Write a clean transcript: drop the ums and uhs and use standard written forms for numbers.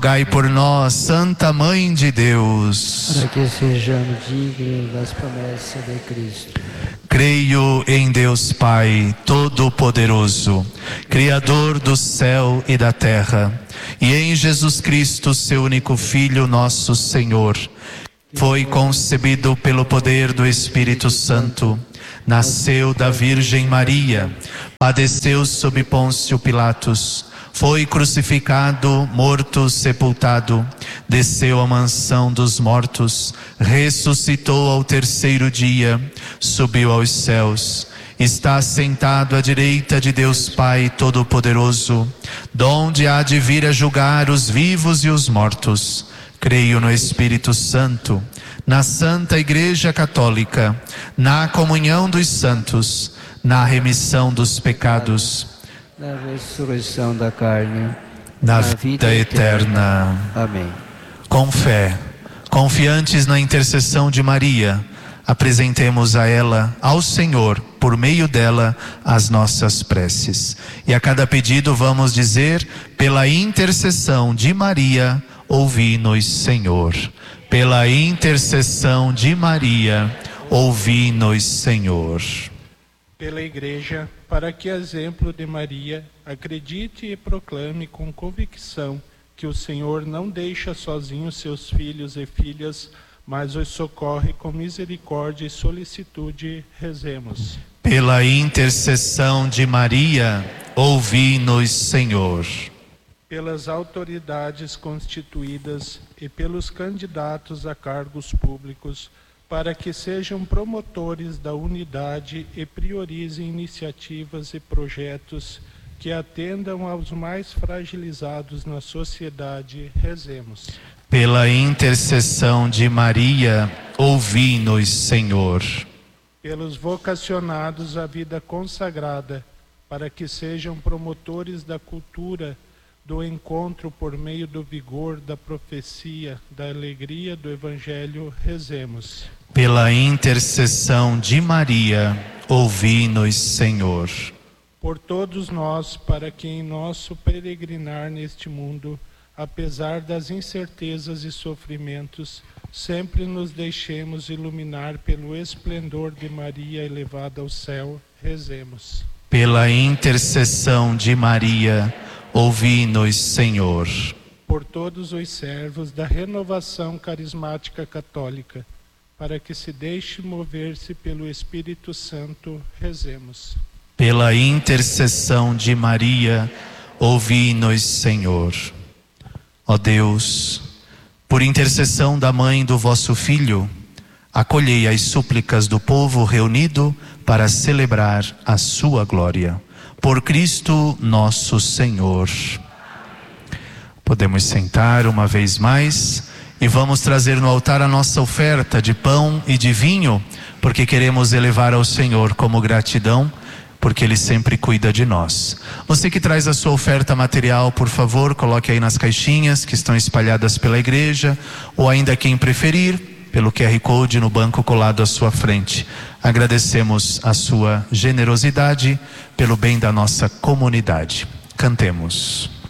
Rogai por nós, Santa Mãe de Deus, para que sejamos dignos das promessas de Cristo. Creio em Deus Pai Todo-Poderoso, Criador do céu e da terra, e em Jesus Cristo, seu único Filho, nosso Senhor. Foi concebido pelo poder do Espírito Santo, nasceu da Virgem Maria, padeceu sob Pôncio Pilatos, foi crucificado, morto, sepultado, desceu à mansão dos mortos, ressuscitou ao terceiro dia, subiu aos céus, está sentado à direita de Deus Pai Todo-Poderoso, donde há de vir a julgar os vivos e os mortos. Creio no Espírito Santo, na Santa Igreja Católica, na comunhão dos santos, na remissão dos pecados, na ressurreição da carne, na vida eterna. Amém. Com fé, confiantes na intercessão de Maria, apresentemos a ela, ao Senhor, por meio dela, as nossas preces. E a cada pedido vamos dizer: pela intercessão de Maria, ouvi-nos, Senhor. Pela intercessão de Maria, ouvi-nos, Senhor. Pela Igreja, para que, a exemplo de Maria, acredite e proclame com convicção que o Senhor não deixa sozinhos seus filhos e filhas, mas os socorre com misericórdia e solicitude, rezemos. Pela intercessão de Maria, ouvi-nos, Senhor. Pelas autoridades constituídas e pelos candidatos a cargos públicos, para que sejam promotores da unidade e priorizem iniciativas e projetos que atendam aos mais fragilizados na sociedade, rezemos. Pela intercessão de Maria, ouvi-nos, Senhor. Pelos vocacionados à vida consagrada, para que sejam promotores da cultura, do encontro por meio do vigor da profecia, da alegria do Evangelho, rezemos. Pela intercessão de Maria, ouvi-nos, Senhor. Por todos nós, para que em nosso peregrinar neste mundo, apesar das incertezas e sofrimentos, sempre nos deixemos iluminar pelo esplendor de Maria elevada ao céu, rezemos. Pela intercessão de Maria, ouvi-nos, Senhor. Por todos os servos da renovação carismática católica, para que se deixe mover-se pelo Espírito Santo, rezemos. Pela intercessão de Maria, ouvi-nos, Senhor. Ó Deus, por intercessão da mãe do vosso Filho, acolhei as súplicas do povo reunido para celebrar a sua glória. Por Cristo nosso Senhor. Podemos sentar uma vez mais e vamos trazer no altar a nossa oferta de pão e de vinho, porque queremos elevar ao Senhor como gratidão, porque Ele sempre cuida de nós. Você que traz a sua oferta material, por favor, coloque aí nas caixinhas que estão espalhadas pela igreja, ou ainda quem preferir, pelo QR Code no banco colado à sua frente. Agradecemos a sua generosidade pelo bem da nossa comunidade. Cantemos.